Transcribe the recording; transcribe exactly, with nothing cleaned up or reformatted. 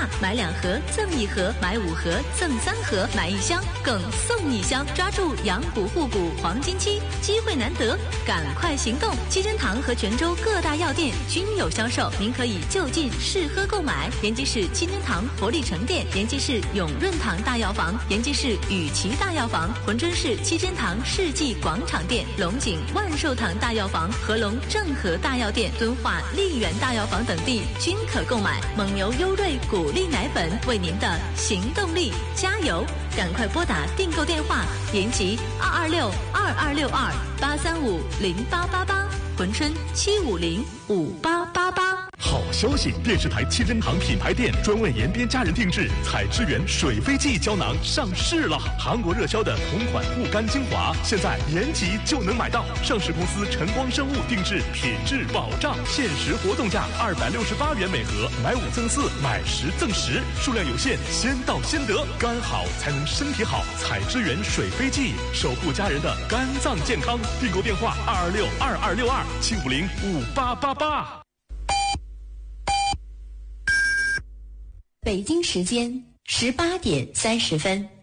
价，买两盒赠一盒，买五盒赠三盒，买一箱更送一箱，抓住养骨护骨黄金期，机会难得，赶快行动！七珍堂和泉州各大药店均有销售，您可以就近试喝购买。延吉市七珍堂活力城店，延吉市永润堂大药房，延吉市雨琦大药房，浑春市七珍堂世纪广场店，龙井万寿堂大药房，合龙正和大药店，敦化丽园大药房等地均可购买。蒙牛优瑞谷粒奶粉，为您的行动力加油！赶快拨打订购电话：延吉二二六二二六二八三五零八八八，浑春七五零五八八八。 好消息！电视台七珍堂品牌店专为延边家人定制采之源水飞蓟胶囊上市了。韩国热销的同款护肝精华，现在延吉就能买到。上市公司晨光生物定制，品质保障，限时活动价二百六十八元每盒，买五赠四，买十赠十，数量有限，先到先得。肝好才能身体好，采之源水飞蓟，守护家人的肝脏健康。订购电话二二六二二六二七五零五八八八。 北京时间十八点三十分。